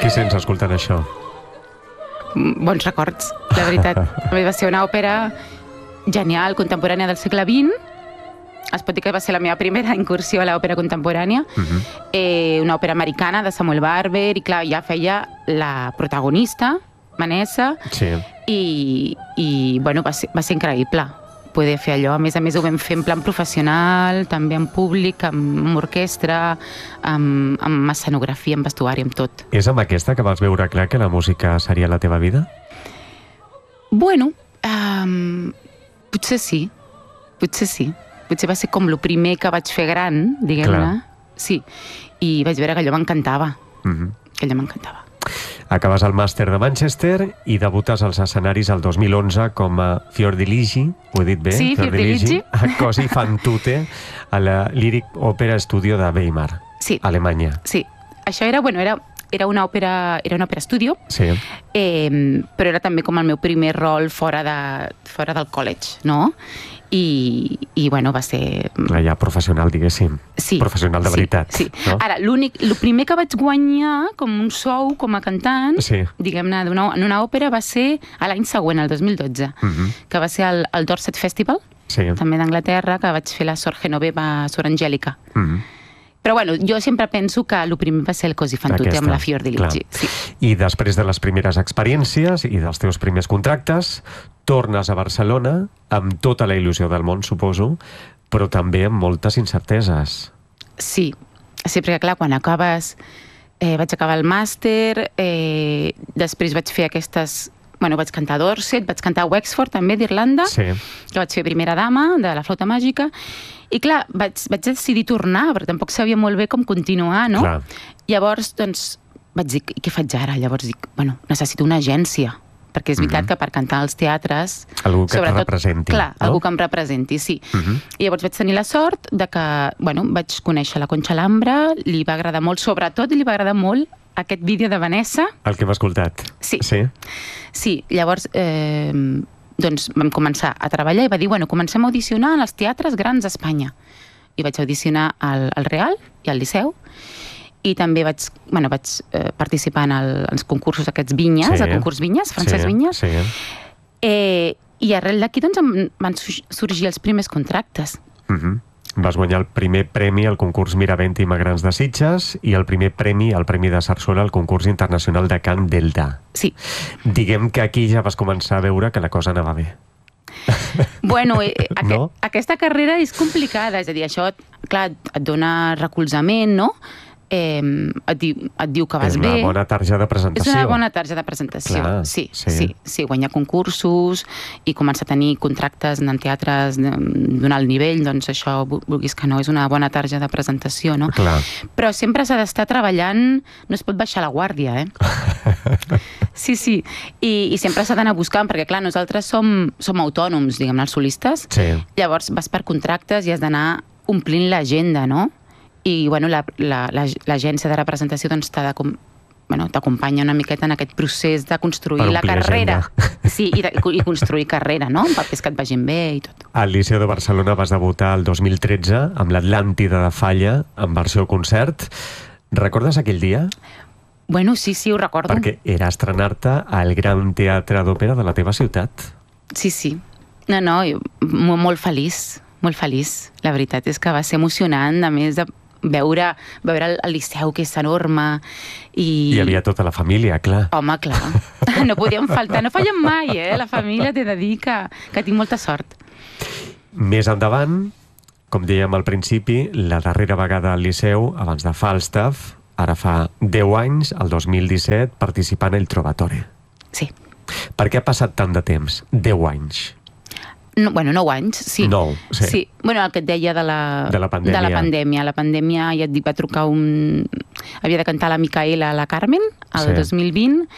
Què sents escoltant això? Bons records, la veritat. Va ser una òpera genial, contemporània del segle XX. Es pot dir que va ser la meva primera incursió a l'òpera contemporània. Una òpera americana de Samuel Barber, i clar, ja feia la protagonista, Vanessa, i bueno, va ser increïble poder fer allò. A més, ho vam fer en plan professional, també en públic, amb orquestra, amb escenografia, amb vestuari, amb tot. És amb aquesta que vas veure clar que la música seria la teva vida? Bueno, potser sí. Potser va ser com el primer que vaig fer gran, diguem-ne. Sí, i vaig veure que allò m'encantava. Que allò m'encantava. Acabes el màster de Manchester i debutes als escenaris el 2011 com a Fiordiligi, ho he dit bé? Sí, Fiordiligi. A Così fan tutte, a la Lyric Opera Studio de Weimar, Alemanya. Sí, això era una òpera estudio, però era també com el meu primer rol fora del college, no? I bueno, va ser... Clar, ja professional, diguéssim. Sí. Professional de veritat. Sí. No? Ara, el primer que vaig guanyar com un sou, com a cantant, diguem-ne, en una òpera, va ser l'any següent, el 2012, que va ser el Dorset Festival, també d'Anglaterra, que vaig fer la Sor Genoveva, Sor Angèlica. Però bueno, jo sempre penso que el primer va ser el Così fan tutte amb la Fiordiligi. I després de les primeres experiències i dels teus primers contractes, tornes a Barcelona amb tota la il·lusió del món, suposo, però també amb moltes incerteses. Sí, perquè clar, quan acabes... vaig acabar el màster, després vaig fer aquestes... Bueno, vaig cantar a Dorset, vaig cantar a Wexford, també, d'Irlanda, que vaig fer primera dama de la flauta màgica, i clar, vaig decidir tornar, perquè tampoc sabia molt bé com continuar, no? Llavors, doncs, vaig dir, què faig ara? Llavors dic, bueno, necessito una agència, perquè és veritat que per cantar als teatres... Algú que et representi. Clar, algú que em representi, sí. I llavors vaig tenir la sort de que, bueno, vaig conèixer la Concha Lambra, li va agradar molt, sobretot li va agradar molt aquest vídeo de Vanessa. El que hem escoltat. Sí, llavors doncs vam començar a treballar i va dir, bueno, comencem a audicionar en els teatres grans d'Espanya. I vaig audicionar al Real i al Liceu, i també vaig participar en els concursos aquests Vinyes, el concurs Vinyes, Francesc Vinyes, i arrel d'aquí doncs van sorgir els primers contractes. Vas guanyar el primer premi al concurs Miravent i Magrans de Sitges i el primer premi, el Premi de Sarsuela, al concurs internacional de Cant Delta. Sí. Diguem que aquí ja vas començar a veure que la cosa anava bé. Bueno, aquesta carrera és complicada, és a dir, això, clar, et dona recolzament, no? Et diu que vas bé. És una bona tarja de presentació. És una bona tarja de presentació, sí. Guanyar concursos i començar a tenir contractes en teatres d'un alt nivell, doncs això, vulguis que no, és una bona tarja de presentació, no? Però sempre s'ha d'estar treballant, no es pot baixar la guàrdia, Sí, i sempre s'ha d'anar buscant, perquè clar, nosaltres som autònoms, diguem-ne, els solistes, llavors vas per contractes i has d'anar omplint l'agenda, no? I bueno, l'agència de representació doncs t'acompanya una miqueta en aquest procés de construir la carrera. Sí, i construir carrera, no? Amb papers que et vagin bé i tot. Al Liceu de Barcelona vas debutar el 2013 amb l'Atlàntida de Falla en versió concert. Recordes aquell dia? Bueno, sí, ho recordo. Perquè era estrenar-te al Gran Teatre d'Òpera de la teva ciutat. Sí. No, molt feliç. Molt feliç. La veritat és que va ser emocionant, a més de veure el Liceu, que és enorme. Hi havia tota la família, clar. Home, clar. No podíem faltar. No fallem mai, La família t'he de dir que tinc molta sort. Més endavant, com dèiem al principi, la darrera vegada al Liceu, abans de Falstaff, ara fa 10 anys, el 2017, participant a El Trovatore. Sí. Per què ha passat tant de temps? 10 anys. No, 9 anys, sí. 9, sí. Bueno, el que et deia de la pandèmia. La pandèmia, ja et dic, va trucar havia de cantar la Micaela a la Carmen, el 2020,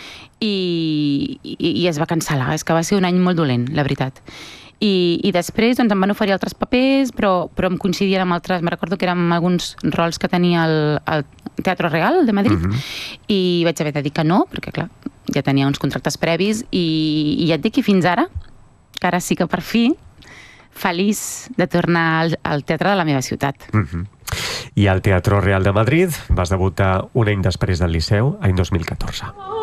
i es va cancel·lar. És que va ser un any molt dolent, la veritat. I després doncs, em van oferir altres papers, però em coincidien amb altres. Me recordo que eren alguns rols que tenia al Teatro Real de Madrid, i vaig haver de dir que no, perquè clar, ja tenia uns contractes previs, i ja et dic que fins ara, que ara sí que per fi, feliç de tornar al teatre de la meva ciutat. I al Teatro Real de Madrid vas debutar un any després del Liceu, any 2014.